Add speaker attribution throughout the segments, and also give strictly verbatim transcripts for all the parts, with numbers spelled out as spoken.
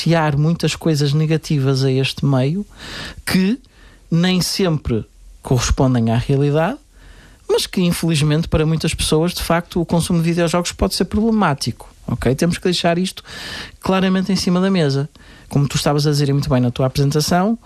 Speaker 1: associar muitas coisas negativas a este meio que nem sempre correspondem à realidade, mas que infelizmente para muitas pessoas de facto o consumo de videojogos pode ser problemático, ok? Temos que deixar isto claramente em cima da mesa. Como tu estavas a dizer muito bem na tua apresentação,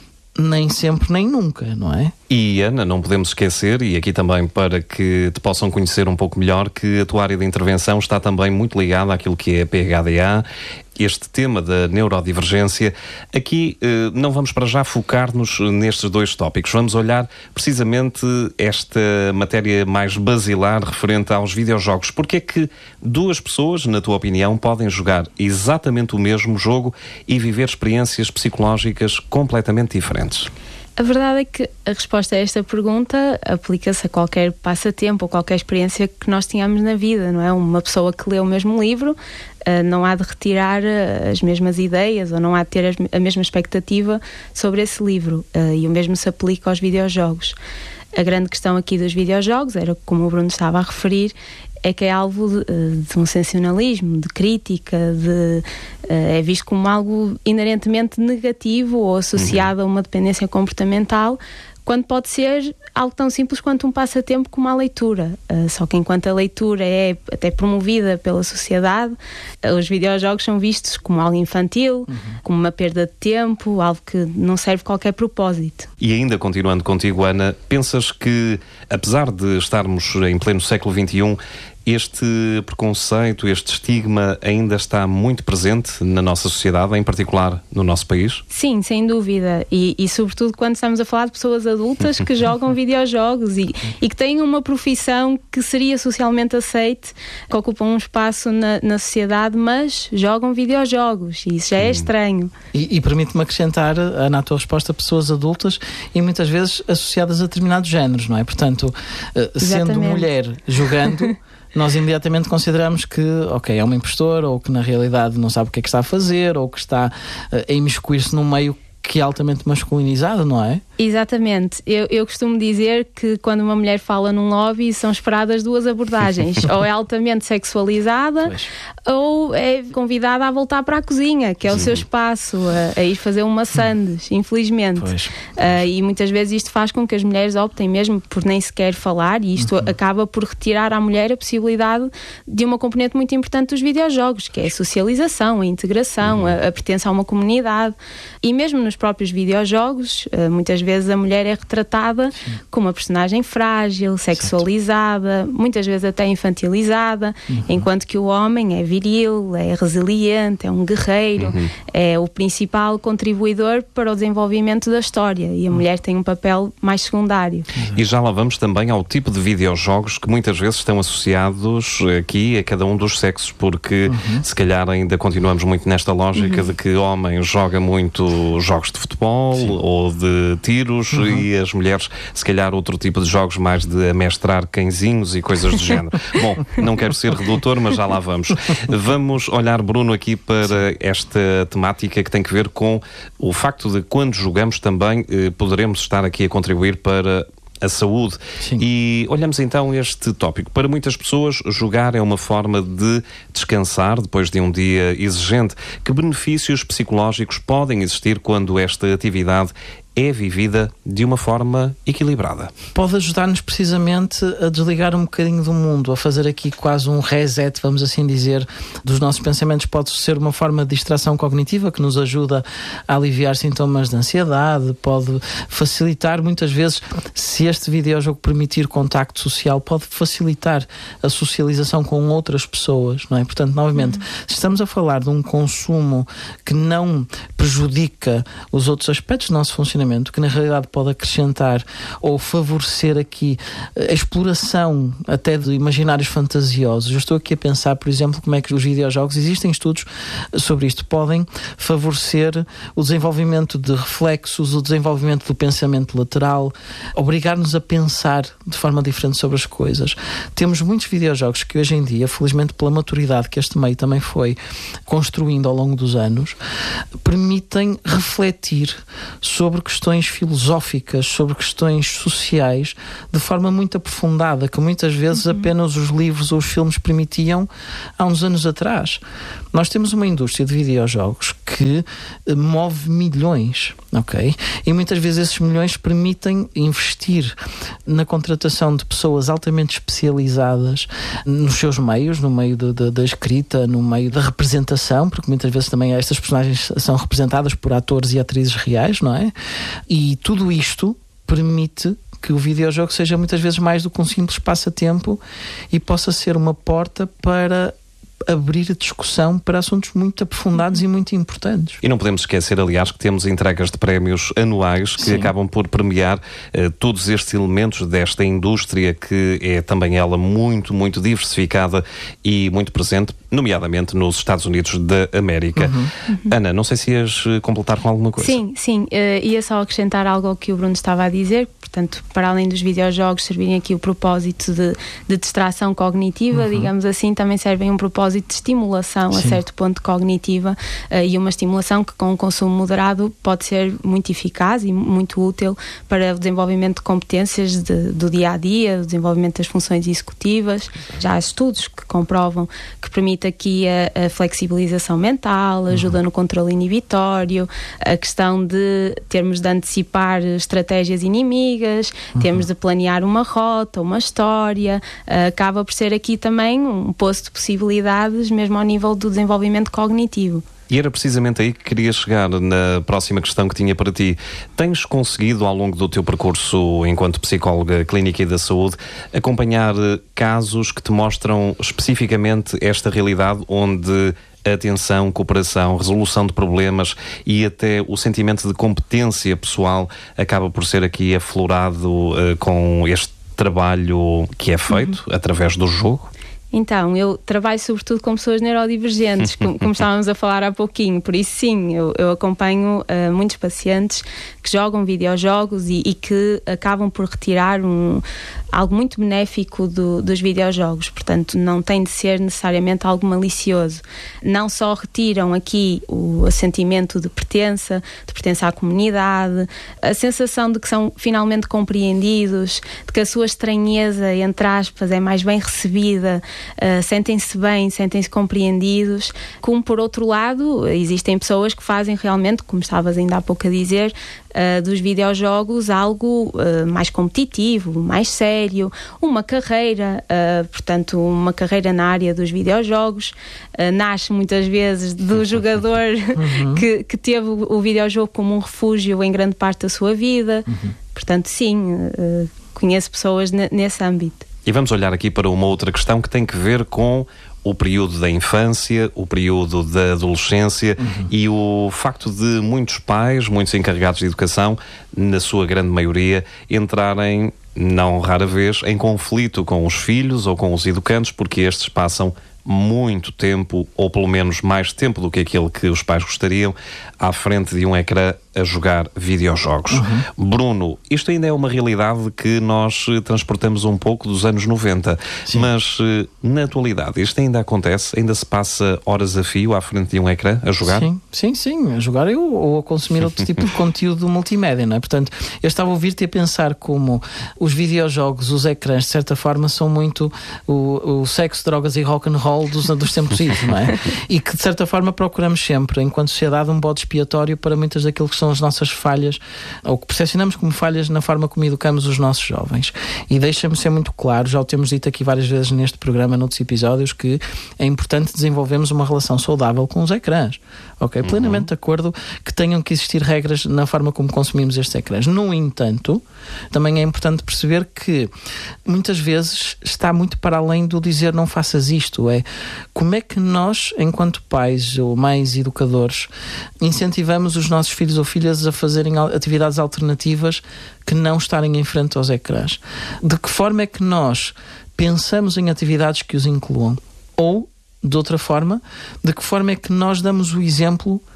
Speaker 1: nem sempre nem nunca, não é?
Speaker 2: E Ana, não podemos esquecer, e aqui também para que te possam conhecer um pouco melhor, que a tua área de intervenção está também muito ligada àquilo que é a P H D A, este tema da neurodivergência. Aqui eh, não vamos para já focar-nos nestes dois tópicos. Vamos olhar precisamente esta matéria mais basilar referente aos videojogos. Porque é que duas pessoas, na tua opinião, podem jogar exatamente o mesmo jogo e viver experiências psicológicas completamente diferentes?
Speaker 3: A verdade é que a resposta a esta pergunta aplica-se a qualquer passatempo ou qualquer experiência que nós tenhamos na vida, não é? Uma pessoa que lê o mesmo livro uh, não há de retirar uh, as mesmas ideias ou não há de ter as, a mesma expectativa sobre esse livro, uh, e o mesmo se aplica aos videojogos. A grande questão aqui dos videojogos era, como o Bruno estava a referir, é que é alvo de, de um sensacionalismo, de crítica, de, é visto como algo inerentemente negativo ou associado uhum. a uma dependência comportamental, quando pode ser algo tão simples quanto um passatempo como a leitura. Uh, só que enquanto a leitura é até promovida pela sociedade, uh, os videojogos são vistos como algo infantil, uhum. como uma perda de tempo, algo que não serve qualquer propósito.
Speaker 2: E ainda continuando contigo, Ana, pensas que, apesar de estarmos em pleno século vinte e um, este preconceito, este estigma ainda está muito presente na nossa sociedade, em particular no nosso país?
Speaker 3: Sim, sem dúvida. E, e sobretudo quando estamos a falar de pessoas adultas que jogam videojogos e, e que têm uma profissão que seria socialmente aceite, que ocupam um espaço na, na sociedade, mas jogam videojogos. E isso já é estranho.
Speaker 1: E, e permite-me acrescentar, Ana, a tua resposta, pessoas adultas e muitas vezes associadas a determinados géneros, não é? Portanto, sendo
Speaker 3: Exatamente.
Speaker 1: mulher jogando... nós imediatamente consideramos que, ok, é uma impostora, ou que na realidade não sabe o que é que está a fazer, ou que está uh, a imiscuir-se num meio que é altamente masculinizado, não é?
Speaker 3: Exatamente. Eu, eu costumo dizer que quando uma mulher fala num lobby são esperadas duas abordagens. Ou é altamente sexualizada, pois. Ou é convidada a voltar para a cozinha, que é o Sim. seu espaço, a, a ir fazer uma sandes, infelizmente. Pois. Uh, e muitas vezes isto faz com que as mulheres optem mesmo por nem sequer falar, e isto uhum. acaba por retirar à mulher a possibilidade de uma componente muito importante dos videojogos, que é a socialização, a integração, uhum. a, a pertença a uma comunidade. E mesmo nos próprios videojogos, uh, muitas vezes a mulher é retratada Sim. como uma personagem frágil, sexualizada, certo. Muitas vezes até infantilizada, uhum. enquanto que o homem é viril, é resiliente, é um guerreiro, uhum. é o principal contribuidor para o desenvolvimento da história, e a uhum. mulher tem um papel mais secundário.
Speaker 2: E já lá vamos também ao tipo de videojogos que muitas vezes estão associados aqui a cada um dos sexos, porque uhum. se calhar ainda continuamos muito nesta lógica uhum. de que o homem joga muito jogos de futebol Sim. ou de tiros uhum. e as mulheres se calhar outro tipo de jogos mais de amestrar cãezinhos e coisas do género. Bom, não quero ser redutor, mas já lá vamos. Vamos olhar, Bruno, aqui para Sim. esta temática que tem que ver com o facto de quando jogamos também eh, poderemos estar aqui a contribuir para a saúde. Sim. E olhamos então este tópico. Para muitas pessoas, jogar é uma forma de descansar depois de um dia exigente. Que benefícios psicológicos podem existir quando esta atividade é vivida de uma forma equilibrada?
Speaker 1: Pode ajudar-nos precisamente a desligar um bocadinho do mundo, a fazer aqui quase um reset, vamos assim dizer, dos nossos pensamentos. Pode ser uma forma de distração cognitiva que nos ajuda a aliviar sintomas de ansiedade, pode facilitar muitas vezes, se este videojogo permitir contacto social, pode facilitar a socialização com outras pessoas, não é? Portanto, novamente, uhum. se estamos a falar de um consumo que não prejudica os outros aspectos do nosso funcionamento, que na realidade pode acrescentar ou favorecer aqui a exploração até de imaginários fantasiosos. Eu estou aqui a pensar, por exemplo, como é que os videojogos, existem estudos sobre isto, podem favorecer o desenvolvimento de reflexos, o desenvolvimento do pensamento lateral, obrigar-nos a pensar de forma diferente sobre as coisas. Temos muitos videojogos que hoje em dia, felizmente pela maturidade que este meio também foi construindo ao longo dos anos, permitem refletir sobre questões questões filosóficas, sobre questões sociais, de forma muito aprofundada, que muitas vezes uhum. apenas os livros ou os filmes permitiam há uns anos atrás. Nós temos uma indústria de videojogos que move milhões, ok? E muitas vezes esses milhões permitem investir na contratação de pessoas altamente especializadas nos seus meios, no meio de, de, da escrita, no meio da representação, porque muitas vezes também estas personagens são representadas por atores e atrizes reais, não é? E tudo isto permite que o videojogo seja muitas vezes mais do que um simples passatempo e possa ser uma porta para abrir a discussão para assuntos muito aprofundados e muito importantes.
Speaker 2: E não podemos esquecer, aliás, que temos entregas de prémios anuais que Sim. acabam por premiar uh, todos estes elementos desta indústria que é também ela muito, muito diversificada e muito presente, nomeadamente nos Estados Unidos da América. Uhum. Uhum. Ana, não sei se ias completar com alguma coisa.
Speaker 3: Sim, sim. Uh, ia só acrescentar algo ao que o Bruno estava a dizer. Portanto, para além dos videojogos servirem aqui o propósito de, de distração cognitiva, uhum. digamos assim, também servem um propósito de estimulação Sim. a certo ponto cognitiva uh, e uma estimulação que com um consumo moderado pode ser muito eficaz e muito útil para o desenvolvimento de competências de, do dia-a-dia, o desenvolvimento das funções executivas. Já há estudos que comprovam que permite aqui a, a flexibilização mental, ajuda uhum. no controle inibitório, a questão de termos de antecipar estratégias inimigas, Uhum. temos de planear uma rota, uma história, uh, acaba por ser aqui também um poço de possibilidades, mesmo ao nível do desenvolvimento cognitivo.
Speaker 2: E era precisamente aí que queria chegar na próxima questão que tinha para ti. Tens conseguido, ao longo do teu percurso enquanto psicóloga clínica e da saúde, acompanhar casos que te mostram especificamente esta realidade onde atenção, cooperação, resolução de problemas e até o sentimento de competência pessoal acaba por ser aqui aflorado uh, com este trabalho que é feito uhum. através do jogo?
Speaker 3: Então, eu trabalho sobretudo com pessoas neurodivergentes, como, como estávamos a falar há pouquinho, por isso sim, eu, eu acompanho uh, muitos pacientes que jogam videojogos e, e que acabam por retirar um, algo muito benéfico do, dos videojogos, portanto não tem de ser necessariamente algo malicioso. Não só retiram aqui o sentimento de pertença, de pertença à comunidade, a sensação de que são finalmente compreendidos, de que a sua estranheza, entre aspas, é mais bem recebida, Uh, sentem-se bem, sentem-se compreendidos, como por outro lado existem pessoas que fazem realmente, como estavas ainda há pouco a dizer, uh, dos videojogos algo uh, mais competitivo, mais sério, uma carreira, uh, portanto uma carreira na área dos videojogos, uh, nasce muitas vezes do jogador uhum. que, que teve o videojogo como um refúgio em grande parte da sua vida, uhum. portanto sim, uh, conheço pessoas n- nesse âmbito.
Speaker 2: E vamos olhar aqui para uma outra questão que tem que ver com o período da infância, o período da adolescência uhum. e o facto de muitos pais, muitos encarregados de educação, na sua grande maioria, entrarem, não rara vez, em conflito com os filhos ou com os educandos, porque estes passam muito tempo, ou pelo menos mais tempo do que aquele que os pais gostariam, à frente de um ecrã a jogar videojogos. Uhum. Bruno, isto ainda é uma realidade que nós transportamos um pouco dos anos noventa, Sim. mas na atualidade isto ainda acontece? Ainda se passa horas a fio à frente de um ecrã a jogar?
Speaker 1: Sim, sim, sim, a jogar eu, ou a consumir outro tipo de conteúdo multimédia, não é? Portanto, eu estava a ouvir-te a pensar como os videojogos, os ecrãs, de certa forma, são muito o, o sexo, drogas e rock and roll dos, dos tempos idos, não é? E que, de certa forma, procuramos sempre, enquanto sociedade, um bode expiatório para muitas daquilo que são as nossas falhas, ou que percepcionamos como falhas na forma como educamos os nossos jovens. E deixa-me ser muito claro, já o temos dito aqui várias vezes neste programa, noutros episódios, que é importante desenvolvermos uma relação saudável com os ecrãs. Ok? Uhum. Plenamente de acordo que tenham que existir regras na forma como consumimos estes ecrãs. No entanto, também é importante perceber que muitas vezes está muito para além do dizer não faças isto. É como é que nós, enquanto pais ou mães, educadores, incentivamos os nossos filhos ou filhas a fazerem atividades alternativas que não estarem em frente aos ecrãs. De que forma é que nós pensamos em atividades que os incluam? Ou, de outra forma, de que forma é que nós damos o exemplo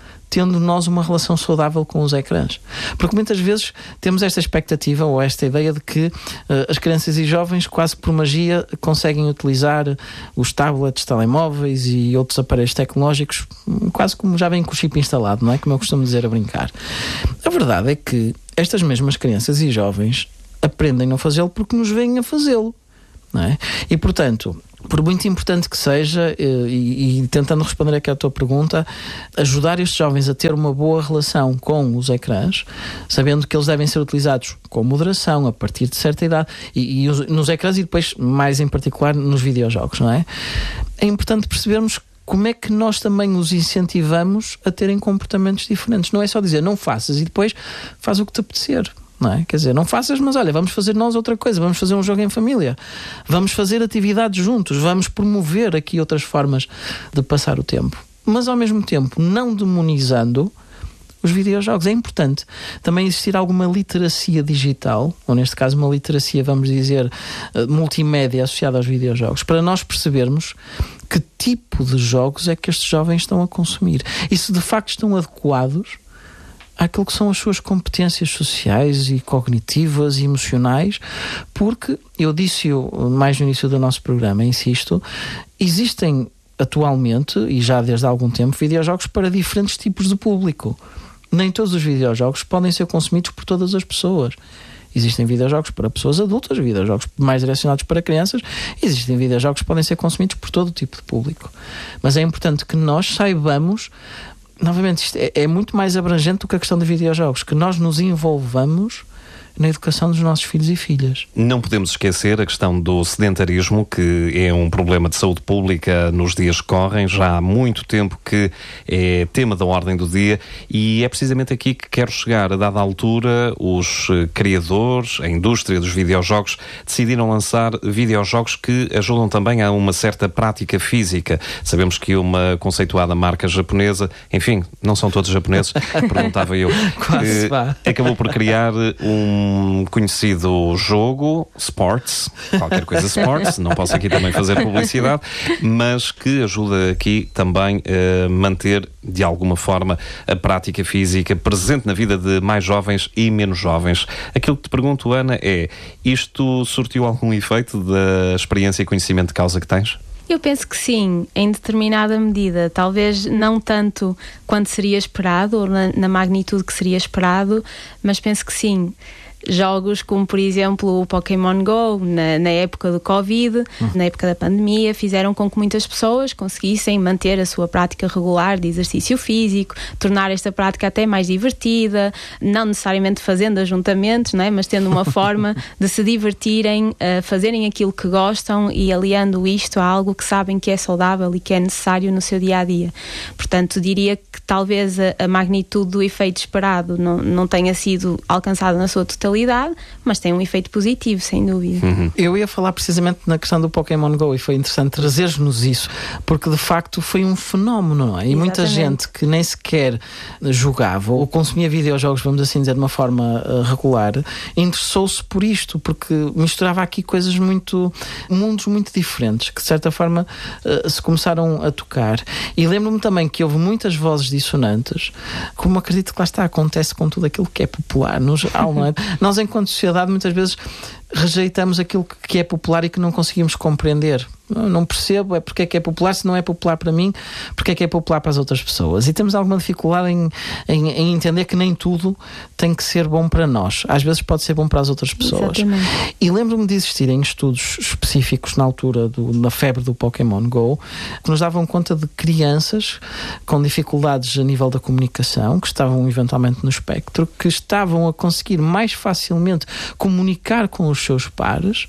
Speaker 1: tendo nós uma relação saudável com os ecrãs. Porque muitas vezes temos esta expectativa ou esta ideia de que uh, as crianças e jovens quase por magia conseguem utilizar os tablets, telemóveis e outros aparelhos tecnológicos quase como já vem com o chip instalado, não é? Como eu costumo dizer a brincar. A verdade é que estas mesmas crianças e jovens aprendem a fazê-lo porque nos veem a fazê-lo, não é? E portanto, por muito importante que seja, e, e tentando responder aqui à tua pergunta, ajudar estes jovens a ter uma boa relação com os ecrãs, sabendo que eles devem ser utilizados com moderação, a partir de certa idade, e, e os, nos ecrãs e depois, mais em particular, nos videojogos, não é? É importante percebermos como é que nós também os incentivamos a terem comportamentos diferentes. Não é só dizer, não faças e depois faz o que te apetecer. Não é? Quer dizer, não faças, mas olha, vamos fazer nós outra coisa, vamos fazer um jogo em família, vamos fazer atividades juntos, vamos promover aqui outras formas de passar o tempo. Mas ao mesmo tempo, não demonizando os videojogos. É importante também existir alguma literacia digital, ou neste caso uma literacia, vamos dizer, multimédia associada aos videojogos, para nós percebermos que tipo de jogos é que estes jovens estão a consumir e se de facto estão adequados àquilo que são as suas competências sociais e cognitivas e emocionais, porque, eu disse-o mais no início do nosso programa, insisto, existem atualmente, e já desde há algum tempo, videojogos para diferentes tipos de público. Nem todos os videojogos podem ser consumidos por todas as pessoas. Existem videojogos para pessoas adultas, videojogos mais direcionados para crianças, existem videojogos que podem ser consumidos por todo o tipo de público. Mas é importante que nós saibamos. Novamente, isto é, é muito mais abrangente do que a questão de videojogos, que nós nos envolvamos na educação dos nossos filhos e filhas.
Speaker 2: Não podemos esquecer a questão do sedentarismo, que é um problema de saúde pública nos dias que correm, já há muito tempo que é tema da ordem do dia, e é precisamente aqui que quero chegar. A dada altura, os criadores, a indústria dos videojogos, decidiram lançar videojogos que ajudam também a uma certa prática física. Sabemos que uma conceituada marca japonesa, enfim, não são todos japoneses, perguntava eu,
Speaker 1: Quase
Speaker 2: que acabou por criar um um conhecido jogo, Sports, qualquer coisa Sports, não posso aqui também fazer publicidade, mas que ajuda aqui também a manter, de alguma forma, a prática física presente na vida de mais jovens e menos jovens. Aquilo que te pergunto, Ana, é, isto surtiu algum efeito da experiência e conhecimento de causa que tens?
Speaker 3: Eu penso que sim, em determinada medida. Talvez não tanto quanto seria esperado, ou na, na magnitude que seria esperado, mas penso que sim. Jogos como, por exemplo, o Pokémon Go, na, na época do Covid, uhum. na época da pandemia, fizeram com que muitas pessoas conseguissem manter a sua prática regular de exercício físico, tornar esta prática até mais divertida, não necessariamente fazendo ajuntamentos, não é? Mas tendo uma forma de se divertirem, uh, fazerem aquilo que gostam e aliando isto a algo que sabem que é saudável e que é necessário no seu dia-a-dia. Portanto, diria que talvez a, a magnitude do efeito esperado não, não tenha sido alcançada na sua totalidade, mas tem um efeito positivo, sem dúvida.
Speaker 1: Uhum. Eu ia falar precisamente na questão do Pokémon Go e foi interessante trazer-nos isso, porque de facto foi um fenómeno, não é? E Exatamente. Muita gente que nem sequer jogava ou consumia videojogos, vamos assim dizer, de uma forma uh, regular, interessou-se por isto, porque misturava aqui coisas muito, mundos muito diferentes, que de certa forma uh, se começaram a tocar. E lembro-me também que houve muitas vozes dissonantes, como acredito que lá está, acontece com tudo aquilo que é popular, no geral, não é? Nós, enquanto sociedade, muitas vezes rejeitamos aquilo que é popular e que não conseguimos compreender. Não percebo, é porque é que é popular, se não é popular para mim, porque é que é popular para as outras pessoas. E temos alguma dificuldade em, em, em entender que nem tudo tem que ser bom para nós. Às vezes pode ser bom para as outras pessoas.
Speaker 3: Exatamente.
Speaker 1: E lembro-me de existirem estudos específicos na altura do, da febre do Pokémon Go, que nos davam conta de crianças com dificuldades a nível da comunicação, que estavam eventualmente no espectro, que estavam a conseguir mais facilmente comunicar com os seus pares,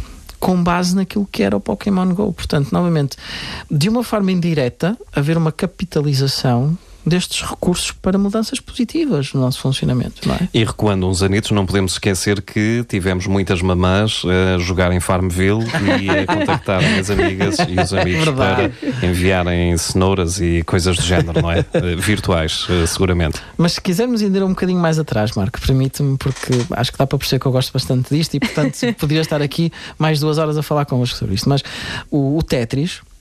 Speaker 1: com base naquilo que era o Pokémon Go. Portanto, novamente, de uma forma indireta, haver uma capitalização destes recursos para mudanças positivas no nosso funcionamento, não é?
Speaker 2: E recuando uns anitos, não podemos esquecer que tivemos muitas mamãs a jogar em Farmville e a contactarem as amigas e os amigos é para enviarem cenouras e coisas do género, não é? Virtuais, seguramente.
Speaker 1: Mas se quisermos ir um bocadinho mais atrás, Marco, permite-me, porque acho que dá para perceber que eu gosto bastante disto e, portanto, poderia estar aqui mais duas horas a falar convosco sobre isto. Mas o, o Tetris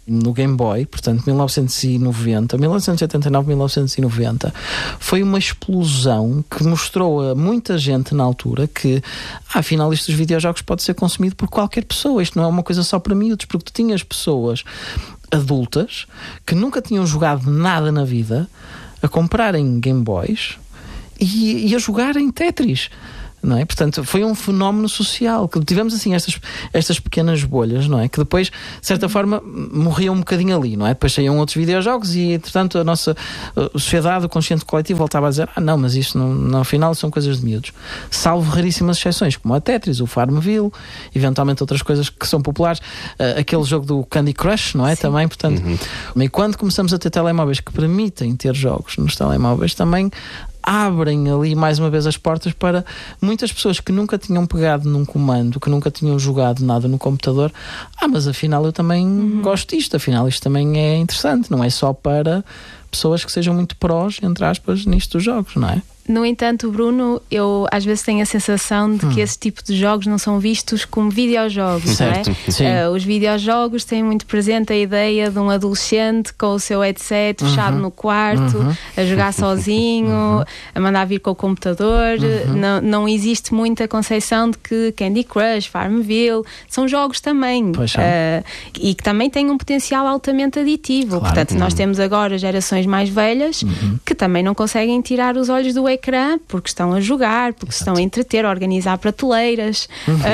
Speaker 1: no Game Boy, portanto mil novecentos e noventa, mil novecentos e oitenta e nove, mil novecentos e noventa, foi uma explosão que mostrou a muita gente na altura que, ah, afinal, isto dos videojogos pode ser consumido por qualquer pessoa, isto não é uma coisa só para miúdos, porque tu tinhas pessoas adultas que nunca tinham jogado nada na vida a comprarem Game Boys e, e a jogarem Tetris. Não é? Portanto, foi um fenómeno social que tivemos assim estas, estas pequenas bolhas, não é? Que depois, de certa forma, morriam um bocadinho ali, não é? Depois saíam outros videojogos e, entretanto, a nossa a sociedade, o consciente coletivo voltava a dizer, ah não, mas isto não, no final são coisas de miúdos, salvo raríssimas exceções, como a Tetris, o Farmville, eventualmente outras coisas que são populares, uh, aquele jogo do Candy Crush, não é? Sim. Também, portanto, uhum. E quando começamos a ter telemóveis que permitem ter jogos nos telemóveis, também abrem ali mais uma vez as portas para muitas pessoas que nunca tinham pegado num comando, que nunca tinham jogado nada no computador. Ah, mas afinal eu também uhum. gosto disto, afinal isto também é interessante, não é só para pessoas que sejam muito prós, entre aspas, nisto dos jogos, não é?
Speaker 3: No entanto, Bruno, eu às vezes tenho a sensação de hum. que esse tipo de jogos não são vistos como videojogos, certo. Não é? Sim. Uh, os videojogos têm muito presente a ideia de um adolescente com o seu headset uhum. fechado no quarto, uhum. a jogar sozinho, uhum. a mandar vir com o computador. Uhum. Não, não existe muita concepção de que Candy Crush, Farmville são jogos também uh, e que também têm um potencial altamente aditivo. Claro. Portanto, uhum. nós temos agora gerações mais velhas uhum. que também não conseguem tirar os olhos do ecrã porque estão a jogar, porque Exato. Estão a entreter, a organizar prateleiras.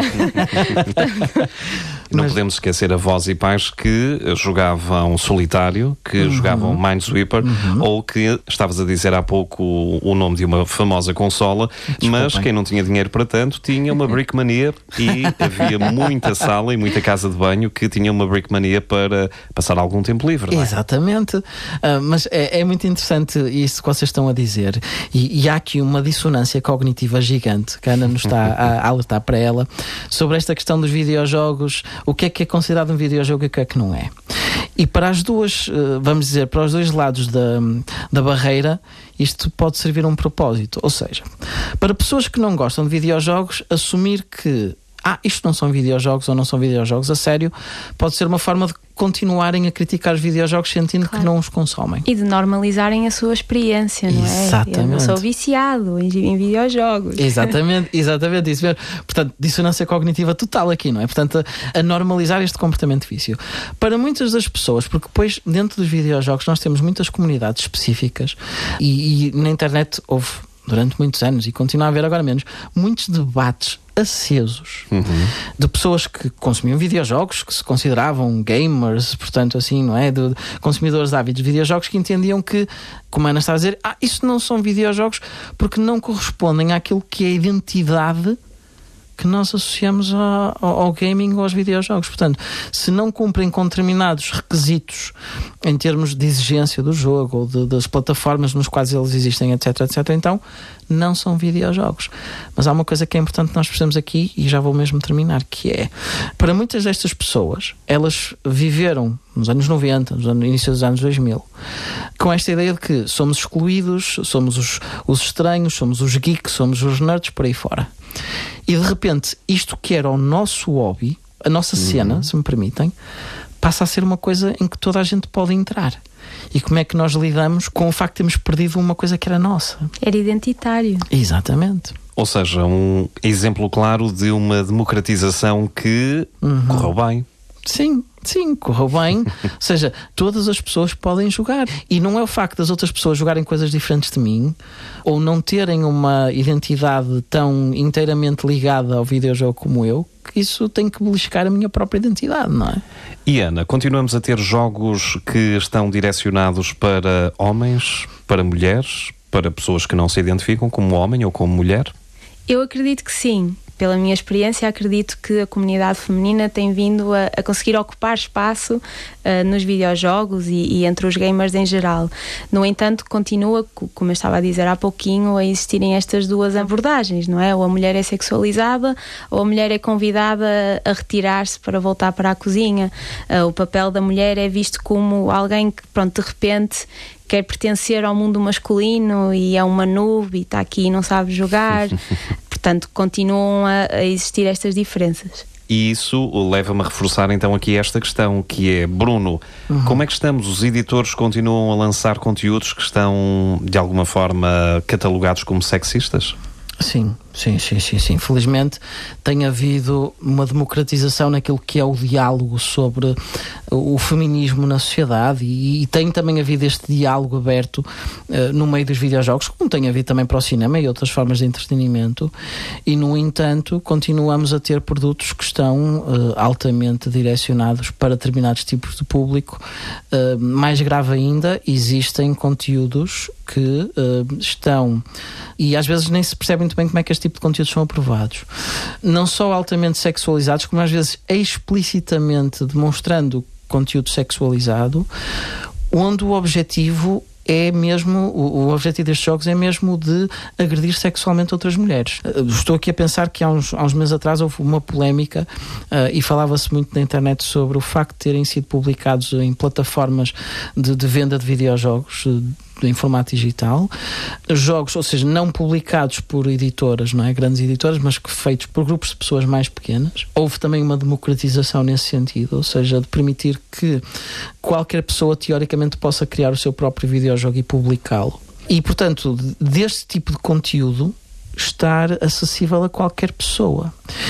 Speaker 2: Portanto, não Mas... podemos esquecer avós e pais que jogavam solitário, que uhum. jogavam Minesweeper, uhum. ou que, estavas a dizer há pouco o, o nome de uma famosa consola, Desculpem. Mas quem não tinha dinheiro para tanto tinha uma Brickmania e havia muita sala e muita casa de banho que tinha uma Brickmania para passar algum tempo livre. Não é?
Speaker 1: Exatamente. Uh, mas é, é muito interessante isso que vocês estão a dizer. E, e há aqui uma dissonância cognitiva gigante que a Ana nos está a, a alertar para ela sobre esta questão dos videojogos. O que é que é considerado um videojogo e o que é que não é? E para as duas, vamos dizer, para os dois lados da, da barreira, isto pode servir a um propósito. Ou seja, para pessoas que não gostam de videojogos, assumir que ah, isto não são videojogos ou não são videojogos a sério, pode ser uma forma de continuarem a criticar os videojogos sentindo claro. Que não os consomem.
Speaker 3: E de normalizarem a sua experiência, não é?
Speaker 1: Exatamente.
Speaker 3: Eu não sou viciado em, em videojogos.
Speaker 1: Exatamente, exatamente isso mesmo. Portanto, dissonância cognitiva total aqui, não é? Portanto, a, a normalizar este comportamento de vício. Para muitas das pessoas, porque depois dentro dos videojogos nós temos muitas comunidades específicas e, e na internet houve durante muitos anos e continua a haver agora menos, muitos debates acesos uhum. de pessoas que consumiam videojogos, que se consideravam gamers, portanto assim, não é? De consumidores ávidos de videojogos que entendiam que, como a Ana está a dizer, ah, isso não são videojogos porque não correspondem àquilo que é a identidade que nós associamos ao, ao gaming ou aos videojogos. Portanto, se não cumprem com determinados requisitos em termos de exigência do jogo ou de, das plataformas nos quais eles existem, etc, etc, então não são videojogos. Mas há uma coisa que é importante que nós percebemos aqui, e já vou mesmo terminar, que é, para muitas destas pessoas, elas viveram nos anos noventa, no início dos anos dois mil, com esta ideia de que somos excluídos, somos os, os estranhos, somos os geeks, somos os nerds, por aí fora. E de repente, isto que era o nosso hobby, a nossa cena, uhum. se me permitem, passa a ser uma coisa em que toda a gente pode entrar. E como é que nós lidamos com o facto de termos perdido uma coisa que era nossa?
Speaker 3: Era identitário.
Speaker 1: Exatamente.
Speaker 2: Ou seja, um exemplo claro de uma democratização que uhum. correu bem.
Speaker 1: Sim, sim, correu bem. Ou seja, todas as pessoas podem jogar. E não é o facto das outras pessoas jogarem coisas diferentes de mim ou não terem uma identidade tão inteiramente ligada ao videojogo como eu, que isso tem que beliscar a minha própria identidade, não é?
Speaker 2: E Ana, continuamos a ter jogos que estão direcionados para homens, para mulheres, para pessoas que não se identificam como homem ou como mulher?
Speaker 3: Eu acredito que sim. Pela minha experiência, acredito que a comunidade feminina tem vindo a, a conseguir ocupar espaço uh, nos videojogos e, e entre os gamers em geral. No entanto, continua, como eu estava a dizer há pouquinho, a existirem estas duas abordagens, não é? Ou a mulher é sexualizada, ou a mulher é convidada a, a retirar-se para voltar para a cozinha. Uh, o papel da mulher é visto como alguém que, pronto, de repente quer pertencer ao mundo masculino e é uma noob e está aqui e não sabe jogar. Portanto, continuam a, a existir estas diferenças.
Speaker 2: E isso leva-me a reforçar então aqui esta questão, que é, Bruno, uhum. como é que estamos? Os editores continuam a lançar conteúdos que estão, de alguma forma, catalogados como sexistas?
Speaker 1: Sim, sim, sim, sim, sim. Felizmente tem havido uma democratização naquilo que é o diálogo sobre o feminismo na sociedade e, e tem também havido este diálogo aberto uh, no meio dos videojogos, como tem havido também para o cinema e outras formas de entretenimento, e no entanto continuamos a ter produtos que estão uh, altamente direcionados para determinados tipos de público. Uh, mais grave ainda, existem conteúdos que uh, estão, e às vezes nem se percebe muito bem como é que este tipo de conteúdos são aprovados, não só altamente sexualizados, como às vezes explicitamente demonstrando conteúdo sexualizado, onde o objetivo é mesmo, o, o objetivo destes jogos é mesmo de agredir sexualmente outras mulheres. Estou aqui a pensar que há uns, há uns meses atrás houve uma polémica uh, e falava-se muito na internet sobre o facto de terem sido publicados em plataformas de, de venda de videojogos uh, em formato digital, jogos, ou seja, não publicados por editoras, não é? Grandes editoras, mas que feitos por grupos de pessoas mais pequenas. Houve também uma democratização nesse sentido, ou seja, de permitir que qualquer pessoa teoricamente possa criar o seu próprio videojogo e publicá-lo. E, portanto, deste tipo de conteúdo estar acessível a qualquer pessoa.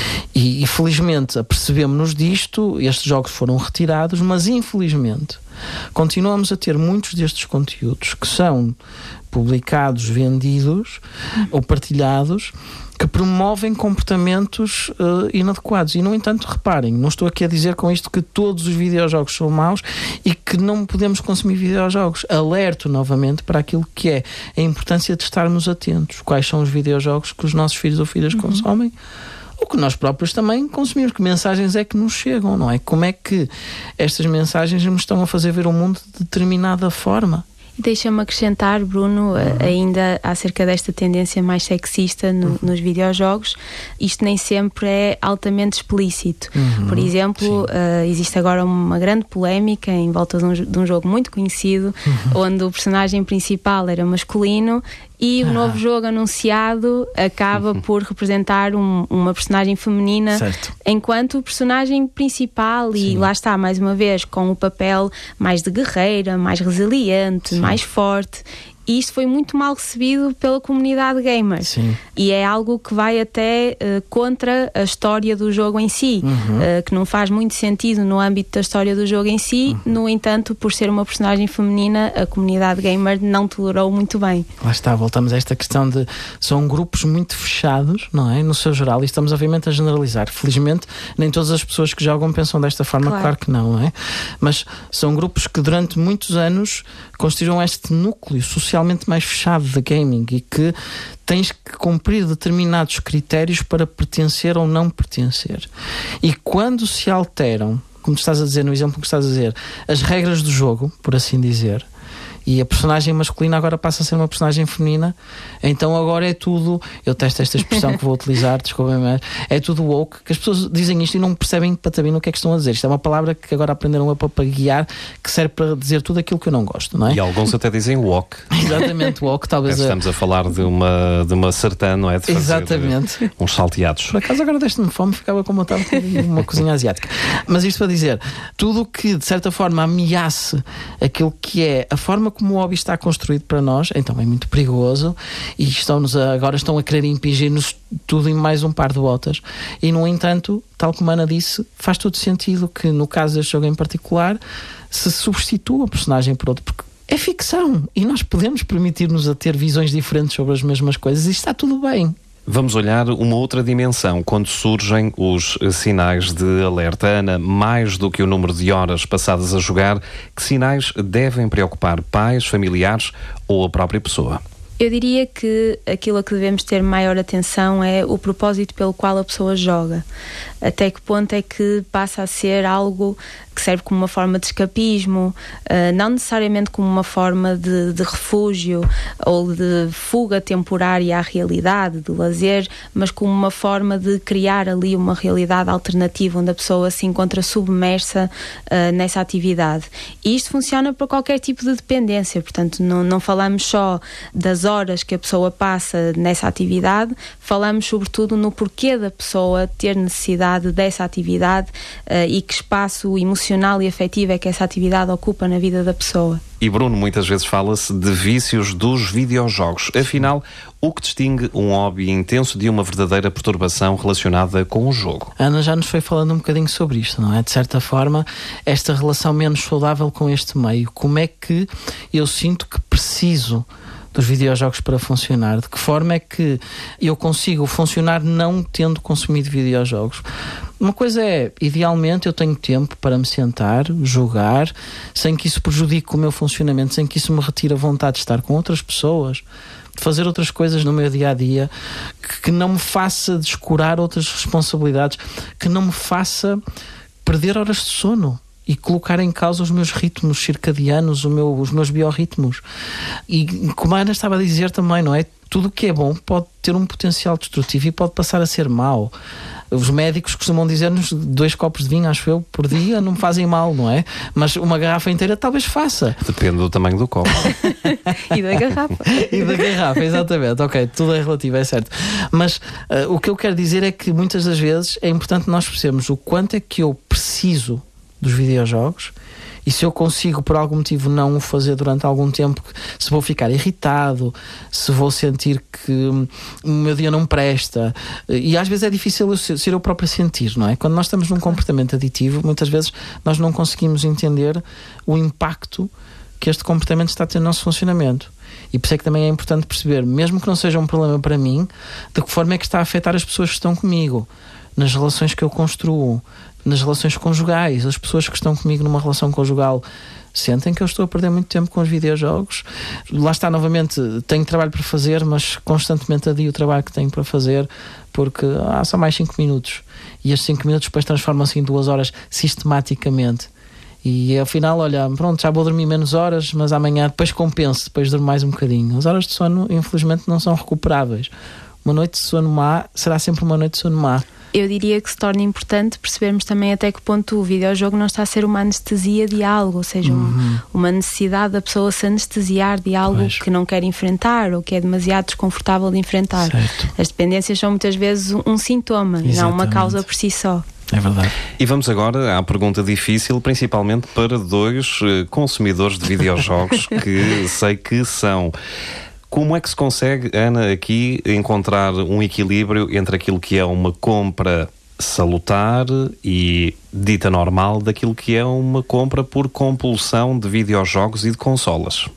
Speaker 1: E, e felizmente apercebemos-nos disto, estes jogos foram retirados, mas infelizmente continuamos a ter muitos destes conteúdos que são publicados, vendidos ou partilhados, que promovem comportamentos uh, inadequados. E, no entanto, reparem, não estou aqui a dizer com isto que todos os videojogos são maus e que não podemos consumir videojogos. Alerto novamente para aquilo que é a importância de estarmos atentos. Quais são os videojogos que os nossos filhos ou filhas uhum. consomem? O que nós próprios também consumimos, que mensagens é que nos chegam, não é? Como é que estas mensagens nos estão a fazer ver o mundo de determinada forma?
Speaker 3: Deixa-me acrescentar, Bruno, uhum. ainda acerca desta tendência mais sexista no, uhum. nos videojogos. Isto nem sempre é altamente explícito. Uhum. Por exemplo, uh, existe agora uma grande polémica em volta de um, de um jogo muito conhecido, uhum. onde o personagem principal era masculino e ah. o novo jogo anunciado acaba uhum. por representar um, uma personagem feminina, certo. Enquanto o personagem principal, Sim. e lá está, mais uma vez, com o papel mais de guerreira, mais resiliente, Sim. mais forte. E isto foi muito mal recebido pela comunidade gamer. Sim. E é algo que vai até uh, contra a história do jogo em si, uhum. uh, que não faz muito sentido no âmbito da história do jogo em si. Uhum. No entanto, por ser uma personagem feminina, a comunidade gamer não tolerou muito bem. Lá está, voltamos a esta questão de... São grupos muito fechados, não é? No seu geral, e estamos obviamente a generalizar. Felizmente, nem todas as pessoas que jogam pensam desta forma, claro, claro que não, não é? Mas são grupos que durante muitos anos construíram este núcleo social mais fechado de gaming e que tens que cumprir determinados critérios para pertencer ou não pertencer. E quando se alteram, como estás a dizer no exemplo que estás a dizer, as regras do jogo, por assim dizer, e a personagem masculina agora passa a ser uma personagem feminina, então agora é tudo, eu testo esta expressão que vou utilizar, desculpem, mas é tudo woke, que as pessoas dizem isto e não percebem patabina o que é que estão a dizer. Isto é uma palavra que agora aprenderam a papaguear, que serve para dizer tudo aquilo que eu não gosto, não é?
Speaker 2: E alguns até dizem woke.
Speaker 1: Exatamente, woke, talvez.
Speaker 2: Estamos a falar de uma, de uma sertã, não é? De fazer
Speaker 1: Exatamente.
Speaker 2: Uns salteados.
Speaker 1: Por acaso agora deste-me fome, ficava com vontade de uma cozinha asiática. Mas isto para dizer, tudo o que de certa forma ameace aquilo que é a forma como o hobby está construído para nós, então é muito perigoso e estão-nos a, agora estão a querer impingir-nos tudo em mais um par de botas. E no entanto, tal como a Ana disse, faz todo sentido que no caso deste jogo em particular se substitua o personagem por outro, porque é ficção e nós podemos permitir-nos a ter visões diferentes sobre as mesmas coisas e está tudo bem.
Speaker 2: Vamos olhar uma outra dimensão, quando surgem os sinais de alerta. Ana, mais do que o número de horas passadas a jogar, que sinais devem preocupar pais, familiares ou a própria pessoa?
Speaker 3: Eu diria que aquilo a que devemos ter maior atenção é o propósito pelo qual a pessoa joga. Até que ponto é que passa a ser algo que serve como uma forma de escapismo, uh, não necessariamente como uma forma de, de refúgio ou de fuga temporária à realidade, de lazer, mas como uma forma de criar ali uma realidade alternativa onde a pessoa se encontra submersa uh, nessa atividade. E isto funciona para qualquer tipo de dependência, portanto não, não falamos só das as horas que a pessoa passa nessa atividade, falamos sobretudo no porquê da pessoa ter necessidade dessa atividade uh, e que espaço emocional e afetivo é que essa atividade ocupa na vida da pessoa.
Speaker 2: E Bruno, muitas vezes fala-se de vícios dos videojogos. Afinal, o que distingue um hobby intenso de uma verdadeira perturbação relacionada com o jogo?
Speaker 1: A Ana já nos foi falando um bocadinho sobre isto, não é? De certa forma, esta relação menos saudável com este meio. Como é que eu sinto que preciso dos videojogos para funcionar? De que forma é que eu consigo funcionar não tendo consumido videojogos? Uma coisa é, idealmente eu tenho tempo para me sentar, jogar, sem que isso prejudique o meu funcionamento, sem que isso me retire a vontade de estar com outras pessoas, de fazer outras coisas no meu dia-a-dia, que, que não me faça descurar outras responsabilidades, que não me faça perder horas de sono e colocar em causa os meus ritmos circadianos, o meu, os meus biorritmos. E como a Ana estava a dizer também, não é? Tudo o que é bom pode ter um potencial destrutivo e pode passar a ser mau. Os médicos costumam dizer-nos dois copos de vinho, acho eu, por dia não me fazem mal, não é? Mas uma garrafa inteira talvez faça.
Speaker 2: Depende do tamanho do copo.
Speaker 3: E da garrafa.
Speaker 1: E da garrafa, exatamente. Ok, tudo é relativo, é certo. Mas uh, o que eu quero dizer é que muitas das vezes é importante nós percebermos o quanto é que eu preciso dos videojogos. E se eu consigo, por algum motivo, não o fazer durante algum tempo, se vou ficar irritado, se vou sentir que o meu dia não presta. E às vezes é difícil eu ser eu próprio a sentir, não é? Quando nós estamos num comportamento aditivo, muitas vezes nós não conseguimos entender o impacto que este comportamento está a ter no nosso funcionamento. E por isso é que também é importante perceber, mesmo que não seja um problema para mim, de que forma é que está a afetar as pessoas que estão comigo, nas relações que eu construo, nas relações conjugais. As pessoas que estão comigo numa relação conjugal sentem que eu estou a perder muito tempo com os videojogos. Lá está, novamente, tenho trabalho para fazer, mas constantemente adio o trabalho que tenho para fazer, porque há só mais cinco minutos. E estes cinco minutos depois transformam-se em duas horas sistematicamente. E ao final, olha, pronto, já vou dormir menos horas, mas amanhã depois compenso, depois durmo mais um bocadinho. As horas de sono, infelizmente, não são recuperáveis. Uma noite de sono má será sempre uma noite de sono má.
Speaker 3: Eu diria que se torna importante percebermos também até que ponto o videojogo não está a ser uma anestesia de algo, ou seja, uhum. um, uma necessidade da pessoa se anestesiar de algo pois. que não quer enfrentar ou que é demasiado desconfortável de enfrentar.
Speaker 1: Certo.
Speaker 3: As dependências são muitas vezes um, um sintoma, e não uma causa por si só.
Speaker 1: É verdade.
Speaker 2: E vamos agora à pergunta difícil, principalmente para dois uh, consumidores de videojogos que sei que são. Como é que se consegue, Ana, aqui encontrar um equilíbrio entre aquilo que é uma compra salutar e dita normal daquilo que é uma compra por compulsão de videojogos e de consolas?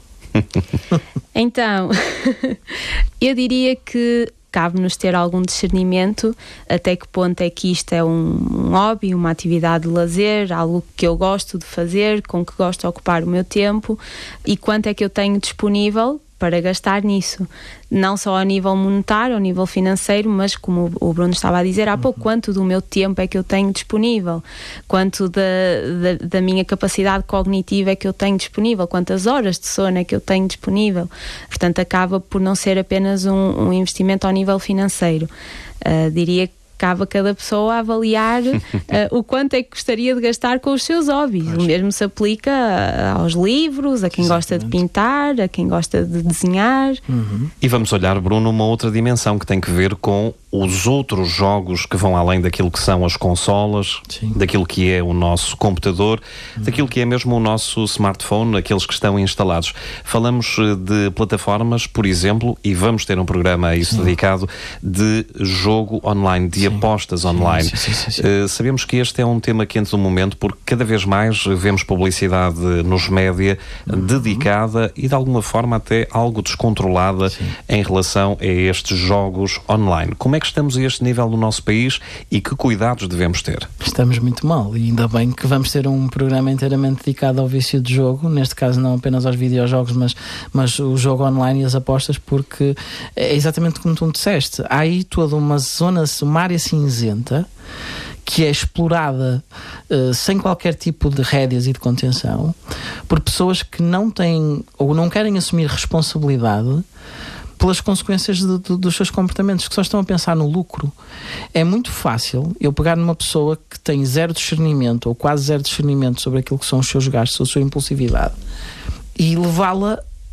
Speaker 3: Então, eu diria que cabe-nos ter algum discernimento até que ponto é que isto é um, um hobby, uma atividade de lazer, algo que eu gosto de fazer, com que gosto de ocupar o meu tempo, e quanto é que eu tenho disponível para gastar nisso, não só a nível monetário, a nível financeiro, mas como o Bruno estava a dizer há pouco, quanto do meu tempo é que eu tenho disponível, quanto da, da, da minha capacidade cognitiva é que eu tenho disponível, quantas horas de sono é que eu tenho disponível. Portanto, acaba por não ser apenas um, um investimento ao nível financeiro. Uh, diria que cabe a cada pessoa avaliar uh, o quanto é que gostaria de gastar com os seus hobbies. Pois. O mesmo se aplica a, aos livros, a quem Exatamente. gosta de pintar, a quem gosta de desenhar.
Speaker 2: Uhum. E vamos olhar, Bruno, uma outra dimensão que tem que ver com os outros jogos que vão além daquilo que são as consolas, Sim. daquilo que é o nosso computador, uhum. daquilo que é mesmo o nosso smartphone, aqueles que estão instalados. Falamos de plataformas, por exemplo, e vamos ter um programa a isso Sim. dedicado, de jogo online, de Sim. apostas online. Sim, sim, sim, sim. Uh, sabemos que este é um tema quente do momento, porque cada vez mais vemos publicidade nos média uhum. dedicada e de alguma forma até algo descontrolada sim. em relação a estes jogos online. Como é que estamos a este nível no nosso país e que cuidados devemos ter?
Speaker 1: Estamos muito mal, e ainda bem que vamos ter um programa inteiramente dedicado ao vício de jogo, neste caso não apenas aos videojogos, mas, mas o jogo online e as apostas, porque é exatamente como tu me disseste, há aí toda uma zona, uma área cinzenta que é explorada uh, sem qualquer tipo de rédeas e de contenção por pessoas que não têm ou não querem assumir responsabilidade pelas consequências de, de, dos seus comportamentos, que só estão a pensar no lucro. É muito fácil eu pegar numa pessoa que tem zero discernimento ou quase zero discernimento sobre aquilo que são os seus gastos, a sua impulsividade, e levá-la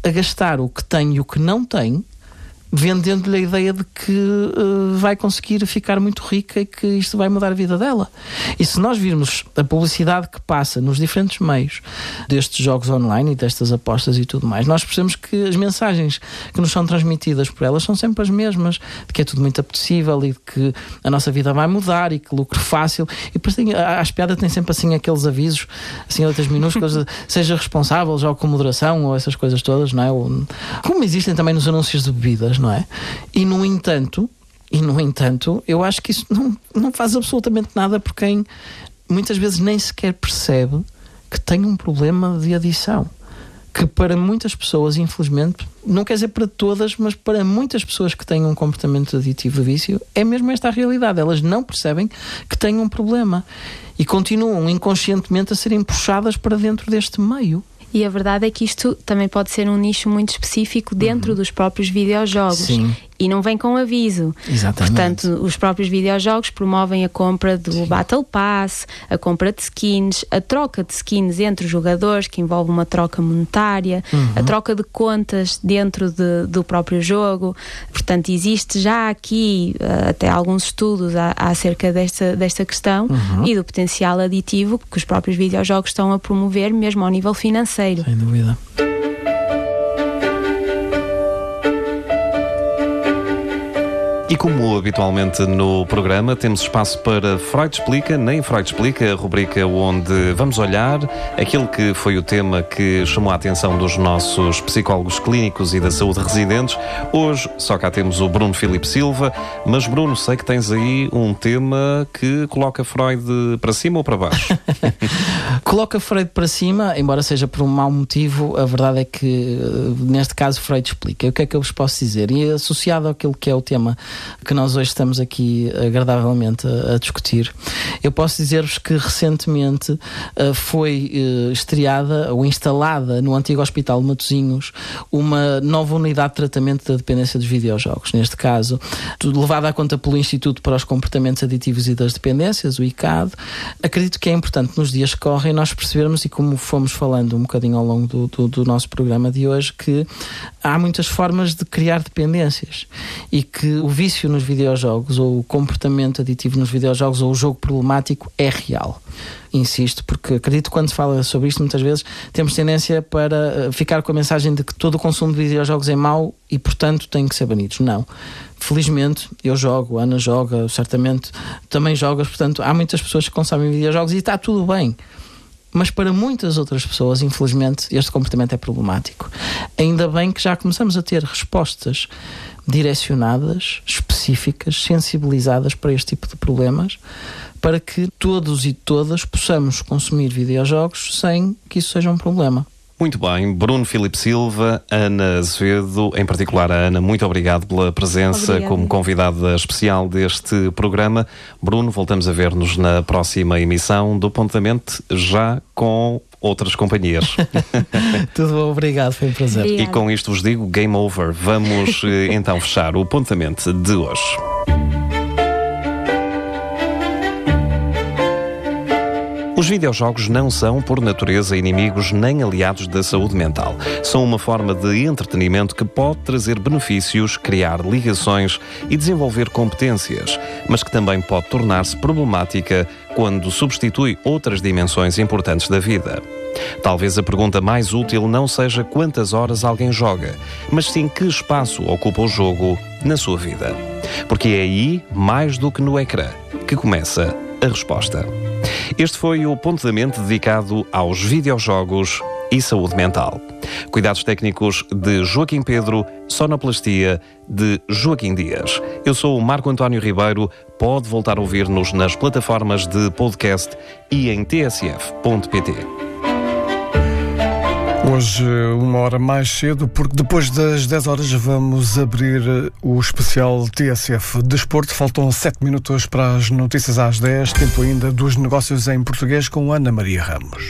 Speaker 1: a gastar o que tem e o que não tem, vendendo-lhe a ideia de que uh, vai conseguir ficar muito rica e que isto vai mudar a vida dela. E se nós virmos a publicidade que passa nos diferentes meios destes jogos online e destas apostas e tudo mais, nós percebemos que as mensagens que nos são transmitidas por elas são sempre as mesmas, de que é tudo muito apetecível e de que a nossa vida vai mudar e que lucro fácil. E depois tem, a espiada tem sempre assim aqueles avisos, assim letras minúsculas, de, seja responsável, jogue com moderação ou essas coisas todas, não é? Ou, como existem também nos anúncios de bebidas, não é? E no entanto, e no entanto, eu acho que isso não, não faz absolutamente nada por quem muitas vezes nem sequer percebe que tem um problema de adição. Que para muitas pessoas, infelizmente, não quer dizer para todas, mas para muitas pessoas que têm um comportamento aditivo de vício, é mesmo esta a realidade. Elas não percebem que têm um problema e continuam inconscientemente a serem puxadas para dentro deste meio.
Speaker 3: E a verdade é que isto também pode ser um nicho muito específico dentro uhum. dos próprios videojogos.
Speaker 1: Sim.
Speaker 3: E não vem com aviso.
Speaker 1: Exatamente.
Speaker 3: Portanto, os próprios videojogos promovem a compra do Sim. Battle Pass, a compra de skins, a troca de skins entre os jogadores, que envolve uma troca monetária, uhum. a troca de contas dentro de, do próprio jogo. Portanto, existe já aqui uh, até alguns estudos a, acerca desta, desta questão uhum. e do potencial aditivo que os próprios videojogos estão a promover, mesmo ao nível financeiro.
Speaker 1: Sem dúvida.
Speaker 2: E como habitualmente no programa, temos espaço para Freud Explica, nem Freud Explica, a rubrica onde vamos olhar aquilo que foi o tema que chamou a atenção dos nossos psicólogos clínicos e da saúde residentes. Hoje só cá temos o Bruno Filipe Silva, mas Bruno, sei que tens aí um tema que coloca Freud para cima ou para baixo?
Speaker 1: Coloca Freud para cima, embora seja por um mau motivo. A verdade é que neste caso Freud explica. O que é que eu vos posso dizer? E associado àquilo que é o tema que nós hoje estamos aqui agradavelmente a, a discutir, eu posso dizer-vos que recentemente uh, foi uh, estreada ou instalada no antigo Hospital de Matosinhos uma nova unidade de tratamento da dependência dos videojogos, neste caso tudo levado à conta pelo Instituto para os Comportamentos Aditivos e das Dependências, o I C A D. Acredito que é importante nos dias que correm nós percebermos, e como fomos falando um bocadinho ao longo do, do, do nosso programa de hoje, que há muitas formas de criar dependências e que o vício nos videojogos ou o comportamento aditivo nos videojogos ou o jogo problemático é real. Insisto, porque acredito que quando se fala sobre isto muitas vezes temos tendência para ficar com a mensagem de que todo o consumo de videojogos é mau e portanto têm que ser banidos. Não. Felizmente eu jogo, a Ana joga, certamente também jogas, portanto há muitas pessoas que consomem videojogos e está tudo bem. Mas para muitas outras pessoas, infelizmente, este comportamento é problemático. Ainda bem que já começamos a ter respostas direcionadas, específicas, sensibilizadas para este tipo de problemas, para que todos e todas possamos consumir videojogos sem que isso seja um problema.
Speaker 2: Muito bem, Bruno Filipe Silva, Ana Azevedo, em particular a Ana, muito obrigado pela presença Obrigada. Como convidada especial deste programa. Bruno, voltamos a ver-nos na próxima emissão do Ponto da Mente, já com outras companhias.
Speaker 1: Tudo bom, obrigado, foi um prazer.
Speaker 3: Obrigada.
Speaker 2: E com isto vos digo, game over. Vamos então fechar o Ponto da Mente de hoje. Os videojogos não são, por natureza, inimigos nem aliados da saúde mental. São uma forma de entretenimento que pode trazer benefícios, criar ligações e desenvolver competências, mas que também pode tornar-se problemática quando substitui outras dimensões importantes da vida. Talvez a pergunta mais útil não seja quantas horas alguém joga, mas sim que espaço ocupa o jogo na sua vida. Porque é aí, mais do que no ecrã, que começa a resposta. Este foi o Ponto da Mente dedicado aos videojogos e saúde mental. Cuidados técnicos de Joaquim Pedro, sonoplastia de Joaquim Dias. Eu sou o Marco António Ribeiro, pode voltar a ouvir-nos nas plataformas de podcast e em t s f ponto p t.
Speaker 4: Hoje, uma hora mais cedo, porque depois das dez horas vamos abrir o especial T S F Desporto. Faltam sete minutos para as notícias às dez, tempo ainda dos negócios em português com Ana Maria Ramos.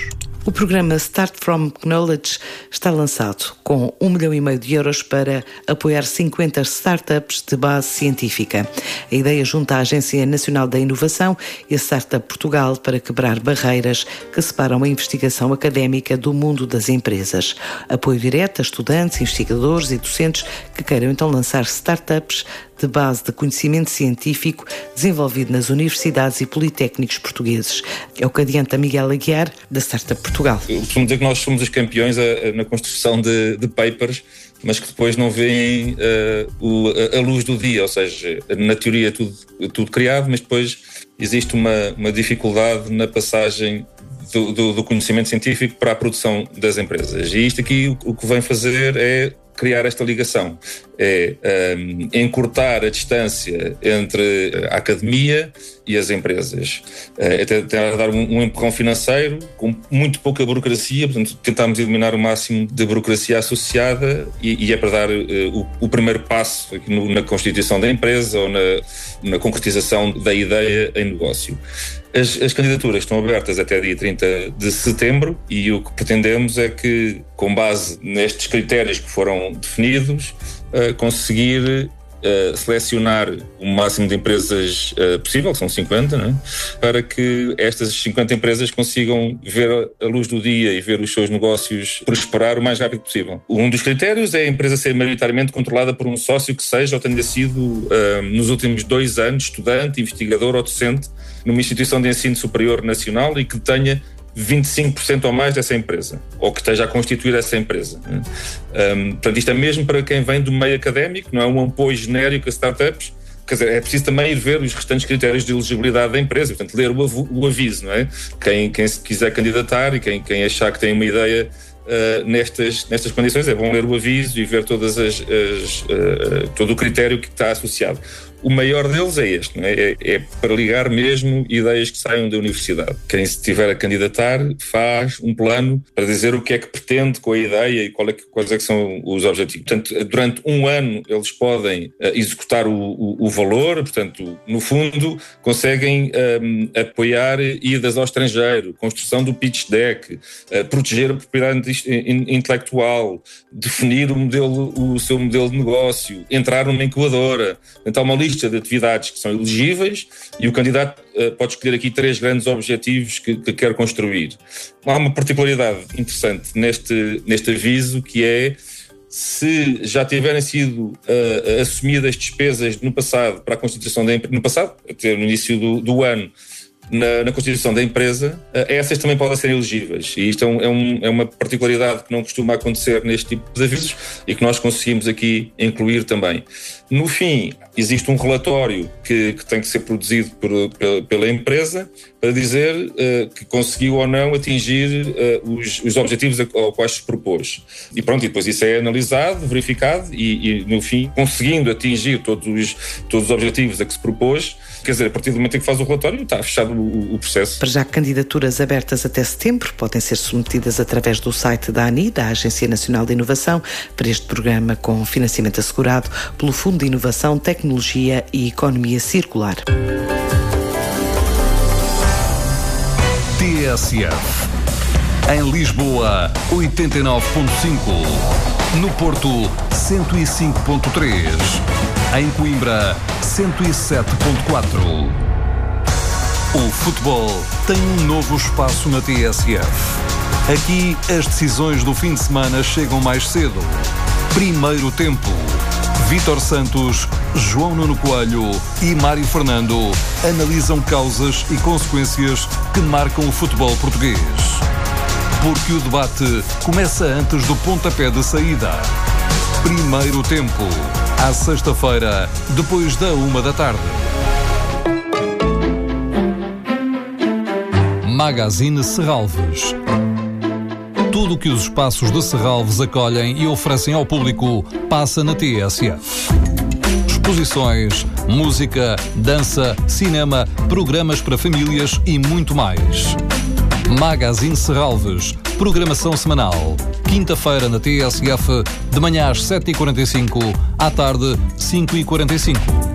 Speaker 5: O programa Start From Knowledge está lançado com um milhão e meio de euros para apoiar cinquenta startups de base científica. A ideia junta a Agência Nacional da Inovação e a Startup Portugal para quebrar barreiras que separam a investigação académica do mundo das empresas. Apoio direto a estudantes, investigadores e docentes que queiram então lançar startups de base de conhecimento científico desenvolvido nas universidades e politécnicos portugueses. É o que adianta Miguel Aguiar, da Startup Portugal.
Speaker 6: Eu costumo dizer que nós somos os campeões a, a, na construção de, de papers, mas que depois não veem uh, o, a, a luz do dia, ou seja, na teoria é tudo, tudo criado, mas depois existe uma, uma dificuldade na passagem do, do, do conhecimento científico para a produção das empresas. E isto aqui o, o que vem fazer é criar esta ligação, é um, encurtar a distância entre a academia e as empresas. É, é tentar dar um, um empurrão financeiro com muito pouca burocracia, portanto tentarmos eliminar o máximo de burocracia associada e, e é para dar uh, o, o primeiro passo aqui no, na constituição da empresa ou na, na concretização da ideia em negócio. As, as candidaturas estão abertas até dia trinta de setembro e o que pretendemos é que, com base nestes critérios que foram definidos, uh, conseguir uh, selecionar o máximo de empresas uh, possível, que são cinquenta, não é? Para que estas cinquenta empresas consigam ver a luz do dia e ver os seus negócios prosperar o mais rápido possível. Um dos critérios é a empresa ser maioritariamente controlada por um sócio que seja ou tenha sido, uh, nos últimos dois anos, estudante, investigador ou docente numa instituição de ensino superior nacional e que tenha vinte e cinco por cento ou mais dessa empresa, ou que esteja a constituir essa empresa. Um, portanto, isto é mesmo para quem vem do meio académico, não é um apoio genérico a startups. Quer dizer, é preciso também ir ver os restantes critérios de elegibilidade da empresa, portanto, ler o, o aviso, não é? Quem, quem se quiser candidatar e quem, quem achar que tem uma ideia uh, nestas, nestas condições, é bom ler o aviso e ver todas as, as, uh, todo o critério que está associado. O maior deles é este, não é? É, é para ligar mesmo ideias que saiam da universidade. Quem se estiver a candidatar faz um plano para dizer o que é que pretende com a ideia e qual é que, quais é que são os objetivos. Portanto, durante um ano eles podem uh, executar o, o, o valor, portanto, no fundo, conseguem um, apoiar idas ao estrangeiro, construção do pitch deck, uh, proteger a propriedade intelectual, definir o, modelo, o seu modelo de negócio, entrar numa incubadora. Então, há uma lista de atividades que são elegíveis e o candidato uh, pode escolher aqui três grandes objetivos que, que quer construir. Há uma particularidade interessante neste, neste aviso, que é: se já tiverem sido uh, assumidas despesas no passado para a constituição da empresa, no passado, até no início do, do ano, Na, na constituição da empresa, essas também podem ser elegíveis. E isto é, um, é, um, é uma particularidade que não costuma acontecer neste tipo de avisos e que nós conseguimos aqui incluir também. No fim, existe um relatório que, que tem que ser produzido por, pela, pela empresa para dizer uh, que conseguiu ou não atingir uh, os, os objetivos aos quais se propôs. E pronto, e depois isso é analisado, verificado e, e no fim, conseguindo atingir todos os, todos os objetivos a que se propôs, quer dizer, a partir do momento em que faz o relatório, está fechado o, o processo.
Speaker 5: Para já, candidaturas abertas até setembro podem ser submetidas através do site da ANI, da Agência Nacional de Inovação, para este programa com financiamento assegurado pelo Fundo de Inovação, Tecnologia e Economia Circular.
Speaker 7: T S F. Em Lisboa, oitenta e nove ponto cinco. No Porto, cento e cinco ponto três. Em Coimbra, cento e sete ponto quatro. O futebol tem um novo espaço na T S F. Aqui, as decisões do fim de semana chegam mais cedo. Primeiro tempo. Vítor Santos, João Nuno Coelho e Mário Fernando analisam causas e consequências que marcam o futebol português. Porque o debate começa antes do pontapé de saída. Primeiro tempo. À sexta-feira, depois da uma da tarde. Magazine Serralves. Tudo o que os espaços de Serralves acolhem e oferecem ao público passa na T S F. Exposições, música, dança, cinema, programas para famílias e muito mais. Magazine Serralves. Programação semanal. Quinta-feira na T S F, de manhã às sete e quarenta e cinco, à tarde cinco e quarenta e cinco.